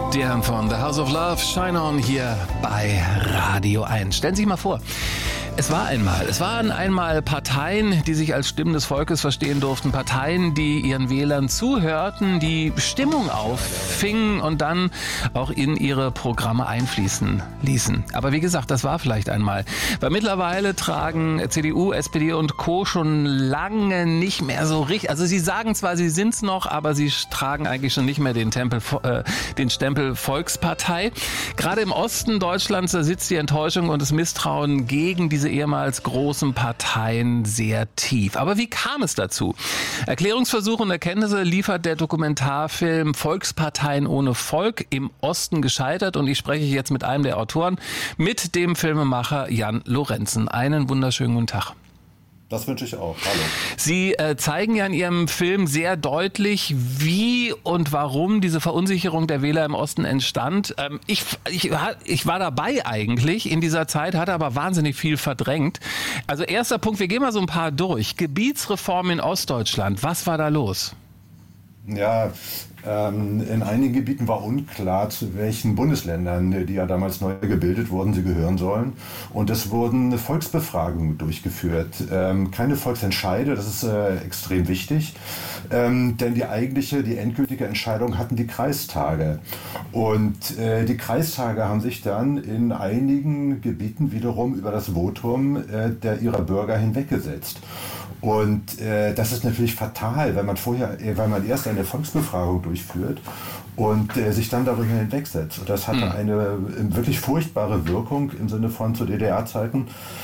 Die Herren von The House of Love, Shine On hier bei Radio 1. Stellen Sie sich mal vor, es waren einmal Parteien, die sich als Stimmen des Volkes verstehen durften, Parteien, die ihren Wählern zuhörten, die Stimmung auffingen und dann auch in ihre Programme einfließen ließen. Aber wie gesagt, das war vielleicht einmal. Weil mittlerweile tragen CDU, SPD und Co. schon lange nicht mehr so richtig, also sie sagen zwar, sie sind's noch, aber sie tragen eigentlich schon nicht mehr den Stempel Volkspartei. Gerade im Osten Deutschlands, da sitzt die Enttäuschung und das Misstrauen gegen diese ehemals großen Parteien sehr tief. Aber wie kam es dazu? Erklärungsversuche und Erkenntnisse liefert der Dokumentarfilm Volksparteien ohne Volk, im Osten gescheitert, und ich spreche jetzt mit einem der Autoren, mit dem Filmemacher Jan Lorenzen. Einen wunderschönen guten Tag. Das wünsche ich auch. Hallo. Sie zeigen ja in Ihrem Film sehr deutlich, wie und warum diese Verunsicherung der Wähler im Osten entstand. Ich war dabei eigentlich in dieser Zeit, hatte aber wahnsinnig viel verdrängt. Also erster Punkt, wir gehen mal so ein paar durch. Gebietsreform in Ostdeutschland, was war da los? Ja, in einigen Gebieten war unklar, zu welchen Bundesländern, die ja damals neu gebildet wurden, sie gehören sollen. Und es wurden Volksbefragungen durchgeführt. Keine Volksentscheide, das ist extrem wichtig. Denn die endgültige Entscheidung hatten die Kreistage. Und die Kreistage haben sich dann in einigen Gebieten wiederum über das Votum ihrer Bürger hinweggesetzt. Und das ist natürlich fatal, weil man erst eine Volksbefragung durchführt und sich dann darüber hinwegsetzt. Und das hatte eine wirklich furchtbare Wirkung im Sinne von zu DDR-Zeiten.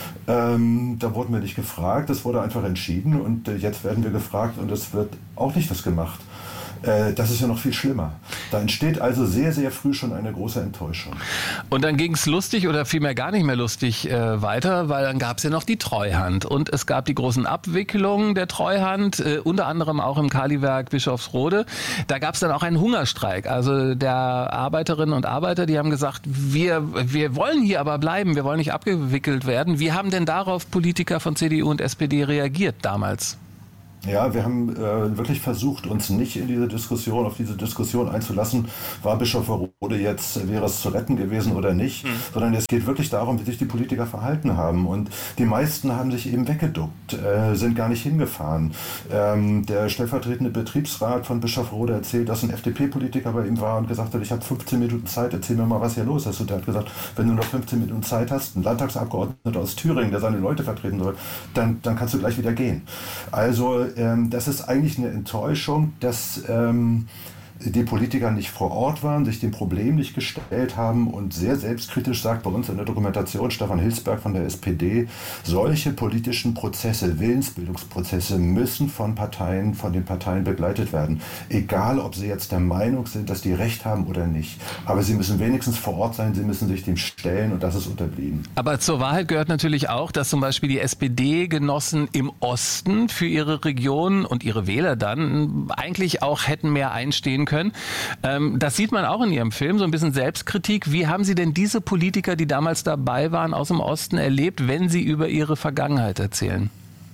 Da wurden wir nicht gefragt, es wurde einfach entschieden, und jetzt werden wir gefragt und es wird auch nicht das gemacht. Das ist ja noch viel schlimmer. Da entsteht also sehr, sehr früh schon eine große Enttäuschung. Und dann ging es lustig oder vielmehr gar nicht mehr lustig weiter, weil dann gab es ja noch die Treuhand. Und es gab die großen Abwicklungen der Treuhand, unter anderem auch im Kaliwerk Bischofsrode. Da gab es dann auch einen Hungerstreik. Also der Arbeiterinnen und Arbeiter, die haben gesagt, wir wollen hier aber bleiben, wir wollen nicht abgewickelt werden. Wie haben denn darauf Politiker von CDU und SPD reagiert damals? Ja, wir haben wirklich versucht, uns nicht auf diese Diskussion einzulassen, war Bischofsrode jetzt, wäre es zu retten gewesen oder nicht, sondern es geht wirklich darum, wie sich die Politiker verhalten haben. Und die meisten haben sich eben weggeduckt, sind gar nicht hingefahren. Der stellvertretende Betriebsrat von Bischofsrode erzählt, dass ein FDP-Politiker bei ihm war und gesagt hat, ich habe 15 Minuten Zeit, erzähl mir mal, was hier los ist. Und er hat gesagt, wenn du noch 15 Minuten Zeit hast, ein Landtagsabgeordneter aus Thüringen, der seine Leute vertreten soll, dann kannst du gleich wieder gehen. Also das ist eigentlich eine Enttäuschung, dass die Politiker nicht vor Ort waren, sich dem Problem nicht gestellt haben und sehr selbstkritisch sagt bei uns in der Dokumentation Stefan Hilsberg von der SPD, solche politischen Prozesse, Willensbildungsprozesse müssen von den Parteien begleitet werden. Egal, ob sie jetzt der Meinung sind, dass die Recht haben oder nicht. Aber sie müssen wenigstens vor Ort sein, sie müssen sich dem stellen, und das ist unterblieben. Aber zur Wahrheit gehört natürlich auch, dass zum Beispiel die SPD-Genossen im Osten für ihre Region und ihre Wähler dann eigentlich auch hätten mehr einstehen können. Das sieht man auch in Ihrem Film, so ein bisschen Selbstkritik. Wie haben Sie denn diese Politiker, die damals dabei waren, aus dem Osten erlebt, wenn Sie über ihre Vergangenheit erzählen?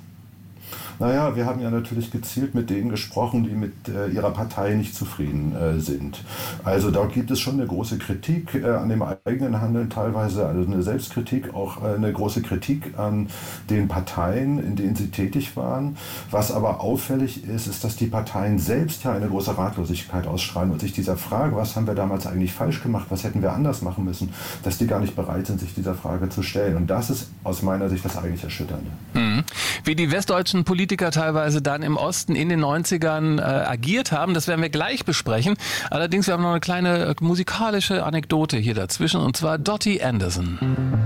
Naja, wir haben ja natürlich gezielt mit denen gesprochen, die mit ihrer Partei nicht zufrieden sind. Also da gibt es schon eine große Kritik an dem eigenen Handeln teilweise, also eine Selbstkritik, auch eine große Kritik an den Parteien, in denen sie tätig waren. Was aber auffällig ist, ist, dass die Parteien selbst ja eine große Ratlosigkeit ausstrahlen und sich dieser Frage, was haben wir damals eigentlich falsch gemacht, was hätten wir anders machen müssen, dass die gar nicht bereit sind, sich dieser Frage zu stellen. Und das ist aus meiner Sicht das eigentlich Erschütternde. Wie die westdeutschen Politiker teilweise dann im Osten in den 90ern agiert haben, das werden wir gleich besprechen. Allerdings, wir haben noch eine kleine musikalische Anekdote hier dazwischen, und zwar Dottie Anderson.